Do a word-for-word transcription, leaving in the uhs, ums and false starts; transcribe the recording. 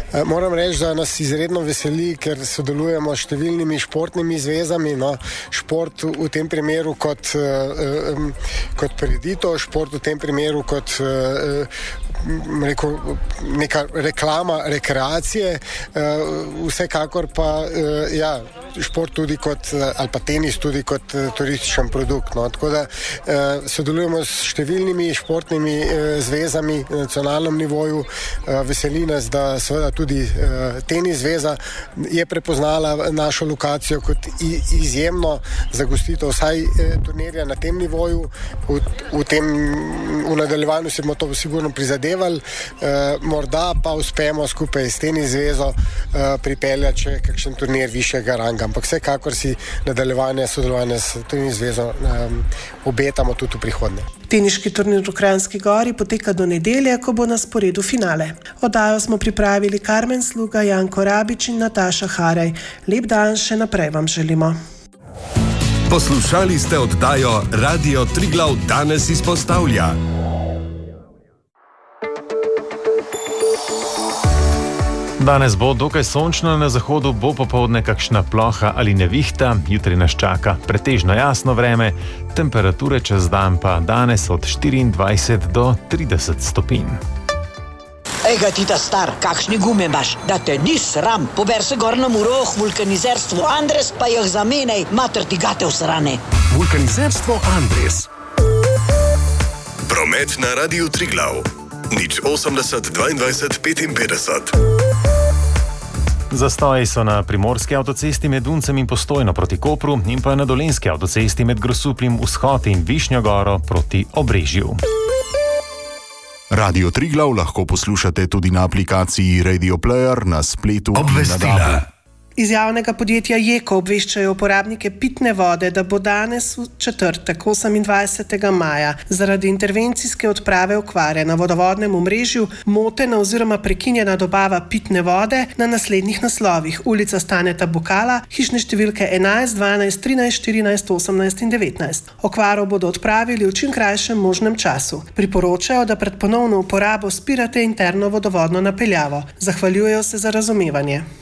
Moram reči, da nas izredno veseli, ker sodelujemo s številnimi športnimi zvezami. No, šport v tem primeru kot, kot prireditev, šport v tem primeru kot rekel, neka reklama rekreacije, vsekakor pa ja, šport tudi kot, ali pa tenis tudi kot turističen produkt. No. Tako da sodelujemo s številnimi športnimi zvezami na nacionalnem nivoju. Veseli nas, da seveda tudi tenis zveza je prepoznala našo lokacijo kot izjemno za gostitev vsaj turnirja na tem nivoju. V, v tem v nadaljevanju se bomo to sigurno prizadevali. Morda pa uspemo skupaj s tenis zvezo pripeljati še kakšen turnir višjega ranga, ampak vsekakor si nadaljevanje sodelovanja s tenis zvezo obetamo tudi v prihodnje. Teniški turnir v Kranjski Gori poteka do nedelje, ko bo na sporedu finale. Oddajo smo pripravili Karmen Sluga, Janko Rabič in Nataša Haraj. Lep dan še naprej vam želimo. Poslušali ste oddajo Radio Triglav danes izpostavlja. Danes bo dokaj sončno, na zahodu bo popoldne kakšna ploha ali nevihta, jutri nas čaka pretežno jasno vreme, temperature čez dan pa danes od štiriindvajset do trideset stopinj. Ej ga ti ta star, kakšni gume imaš, da te ni sram, pober se gor na Muroh, vulkanizerstvo Andres, pa jih zamenej, mater ti gate usrane. Vulkanizerstvo Andres. Promet na Radiu Triglav. Nič osemdeset dvaindvajset petinpetdeset. Zastoji so na primorski avtocesti med Duncem in Postojno proti Kopru in pa na dolenski avtocesti med Grosupljem vzhod in Višnjo Goro proti Obrežju. Radio Triglav lahko poslušate tudi na aplikaciji Radio Player, na spletu Obvestila. in na dabu. Iz javnega podjetja Jeko obveščajo uporabnike pitne vode, da bo danes v četrtek, osemindvajsetega maja, zaradi intervencijske odprave okvare na vodovodnem omrežju motena oziroma prekinjena dobava pitne vode na naslednjih naslovih: Ulica Staneta Bukala, hišne številke enajst, dvanajst, trinajst, štirinajst, osemnajst in devetnajst. Okvaro bodo odpravili v čim krajšem možnem času. Priporočajo, da pred ponovno uporabo spirate interno vodovodno napeljavo. Zahvaljujejo se za razumevanje.